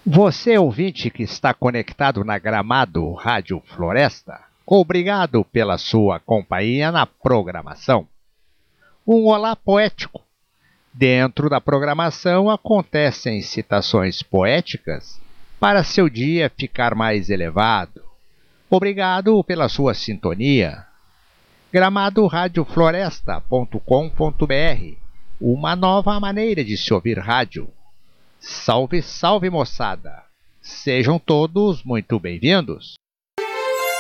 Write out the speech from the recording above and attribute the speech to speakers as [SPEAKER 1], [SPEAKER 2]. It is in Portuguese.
[SPEAKER 1] Você, ouvinte que está conectado na Gramado Rádio Floresta, obrigado pela sua companhia na programação. Um olá poético. Dentro da programação acontecem citações poéticas para seu dia ficar mais elevado. Obrigado pela sua sintonia. gramadoradiofloresta.com.br, uma nova maneira de se ouvir rádio. Salve, salve, moçada! Sejam todos muito bem-vindos!